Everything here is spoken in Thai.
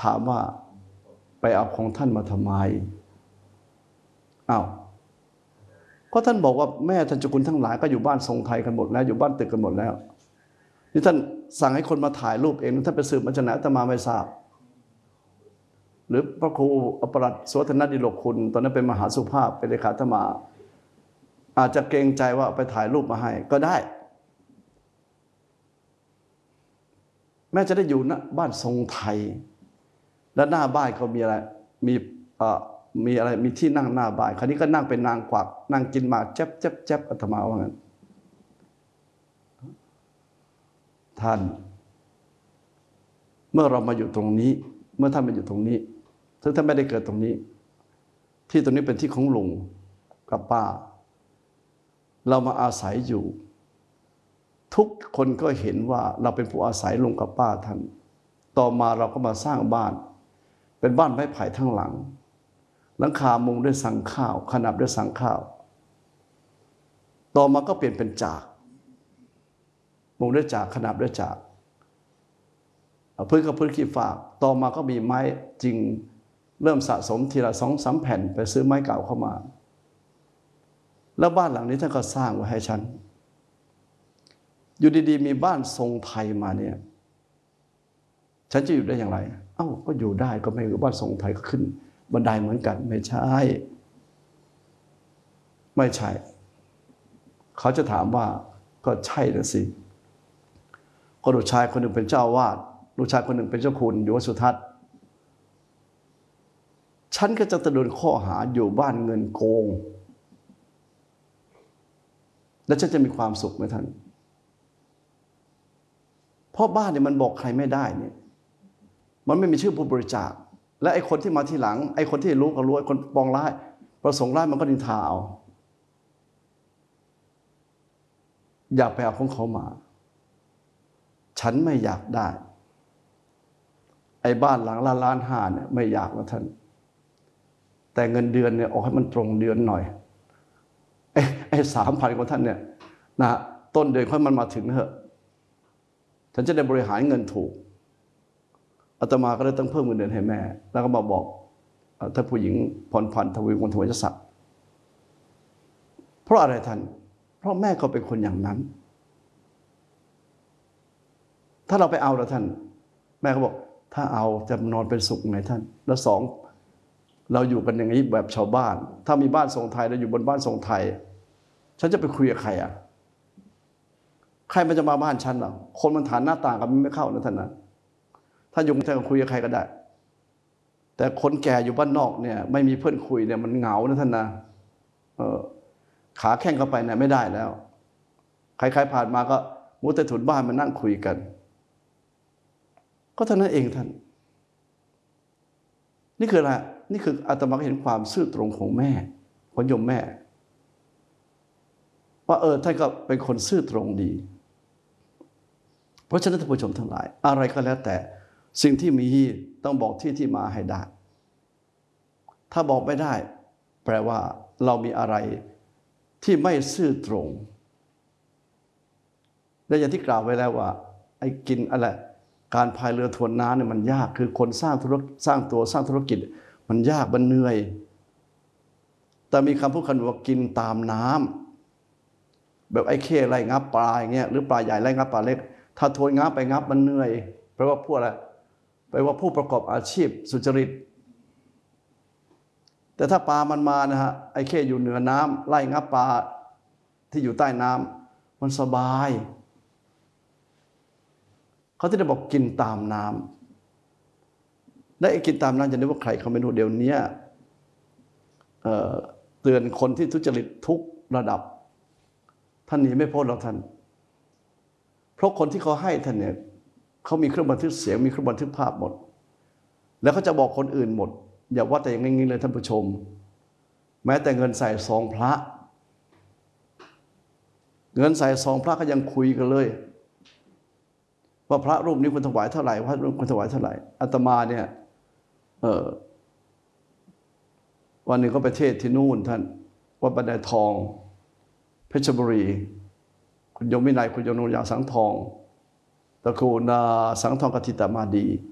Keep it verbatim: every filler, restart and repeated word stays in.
ถามว่าไปเอาของท่านมาทำไมอ้าวก็ท่านบอกว่าแม่ท่านเจ้าคุณทั้งหลายก็อยู่บ้านทรงไทยกันหมดแล้วอยู่บ้านตึกกันหมดแล้วนี่ท่านสั่งให้คนมาถ่ายรูปเองท่านไปสืบมาจากไหนอาตมาไม่ทราบหรือพระครูอปรัตน์โสธนดิโลกคุณตอนนั้นเป็นมหาสุภาพเป็นเลขาอาตมาอาจจะเกรงใจว่าไปถ่ายรูปมาให้ก็ได้แม่จะได้อยู่ณบ้านทรงไทยและหน้าบ้านเขามีอะไรมีเอ่อมีอะไรมีที่นั่งหน้าบ้านคราวนี้ก็นั่งเป็นนางกวักนั่งกินหมากแจ๊บแจ๊บแจ๊บอาตมาว่างั้นท่านเมื่อเรามาอยู่ตรงนี้เมื่อท่านมาอยู่ตรงนี้ซึ่งท่านไม่ได้เกิดตรงนี้ที่ตรงนี้เป็นที่ของลุงกับป้าเรามาอาศัยอยู่ทุกคนก็เห็นว่าเราเป็นผู้อาศัยลุงกับป้าท่านต่อมาเราก็มาสร้างบ้านเป็นบ้านไม้ไผ่ทั้งหลังหลังคามุงด้วยสังข้าวขนับด้วยสังข้าวต่อมาก็เปลี่ยนเป็นจากมุงด้วยจากขนับด้วยจากพื้นกับพื้นขี้ฝากต่อมาก็มีไม้จริงเริ่มสะสมทีละสองสามแผ่นไปซื้อไม้เก่าเข้ามาแล้วบ้านหลังนี้ท่านก็สร้างไว้ให้ฉันอยู่ดีๆมีบ้านทรงไทยมาเนี่ยฉันจะอยู่ได้อย่างไรเอ้าก็อยู่ได้ก็ไม่อยู่บ้านทรงไทยก็ขึ้นบันไดเหมือนกันไม่ใช่ไม่ใช่เขาจะถามว่าก็ใช่นะสิก็ลูกชายคนหนึ่งเป็นเจ้าวาดลูกชายคนหนึ่งเป็นเจ้าคุณอยู่วัดสุทัศน์ฉันก็จะโดนข้อหาอยู่บ้านเงินโกงแล้วฉันจะมีความสุขไหมท่านเพราะบ้านเนี่ยมันบอกใครไม่ได้เนี่ยมันไม่มีชื่อผู้บริจาคและไอ้คนที่มาทีหลังไอ้คนที่รู้ก็รู้ไอ้คนปองร้ายประสงค์ร้ายมันก็นินทาเอาอยากไปเอาของเขามาฉันไม่อยากได้ไอ้บ้านหลังละล้านห้าเนี่ยไม่อยากนะท่านแต่เงินเดือนเนี่ยออกให้มันตรงเดือนหน่อยไอ้ไอ้สามพันของท่านเนี่ยนะต้นเดือนค่อยมันมาถึงเถอะฉันจะได้บริหารเงินถูกอาตมาก็เลยต้องเพิ่มเงินเดือนให้แม่แล้วก็มาบอกถ้าผู้หญิงพรพันธ์ทวีกุลทวีศักดิ์เพราะอะไรท่านเพราะแม่ก็เป็นคนอย่างนั้นถ้าเราไปเอาแล้วท่านแม่ก็บอกถ้าเอาจะนอนเป็นสุขไงท่านแล้วสองเราอยู่กันอย่างนี้แบบชาวบ้านถ้ามีบ้านทรงไทยเราอยู่บนบ้านทรงไทยฉันจะไปคุยกับใครอ่ะใครมันจะมาบ้านฉันหรอคนมันฐานหน้าต่างกันไม่เข้านะท่านนะถ้าอยู่กันคุยกับใครก็ได้แต่คนแก่อยู่บ้านนอกเนี่ยไม่มีเพื่อนคุยเนี่ยมันเหงานะท่านนะเออขาแข้งเข้าไปเนี่ยไม่ได้แล้วใครๆผ่านมาก็มุดแต่ถุนบ้านมานั่งคุยกันก็เท่านั้นเองท่านนี่คืออะไรนี่คืออาตมาเห็นความซื่อตรงของแม่ของโยมแม่ว่าเออท่านก็เป็นคนซื่อตรงดีเพราะฉะนั้นท่านผู้ชมทั้งหลายอะไรก็แล้วแต่สิ่งที่มีต้องบอกที่ที่มาให้ได้ถ้าบอกไม่ได้แปลว่าเรามีอะไรที่ไม่ซื่อตรงและอย่างที่กล่าวไว้แล้วว่าไอ้กินอะไรการพายเรือทวนน้ำเนี่ยมันยากคือคนสร้างธุรกิจสร้างตัวสร้างธุรกิจมันยากมันเหนื่อยแต่มีคำพูดคำว่ากินตามน้ำแบบไอ้เข้ไล่งับปลาอย่างเงี้ยหรือปลาใหญ่ไล่งับปลาเล็กถ้าทวนงับไปงับมันเหนื่อยแปลว่าพวกอะไรแปลว่าผู้ประกอบอาชีพสุจริตแต่ถ้าปลามันมานะฮะไอ้เข้อยู่เหนือน้ำไล่งับปลาที่อยู่ใต้น้ำมันสบายเขาที่จะบอกกินตามน้ำและไอ้กินตามน้ำจะนึกว่าใครเขาไม่รู้เดี๋ยวนี้เอ่อเตือนคนที่ทุจริตทุกระดับท่านหนีไม่พ้นหรอกท่านเพราะคนที่เขาให้ท่านเนี่ยเขามีเครื่องบันทึกเสียงมีเครื่องบันทึกภาพหมดแล้วเขาจะบอกคนอื่นหมดอย่าว่าแต่อย่างงี้เลยท่านผู้ชมแม้แต่เงินใส่ซองพระเงินใส่ซองพระก็ยังคุยกันเลยว่าพระรูปนี้คุณถวายเท่าไหร่พระรูปคุณถวายเท่าไหร่อาตมาเนี่ยเออวันหนึ่งก็ไปเทศที่นู่นท่านวัดบันไดทองเพชรบุรีคุณโยมวินัยคุณโยมนุยาสังทองตระกูลสังทองกฐิตมาดี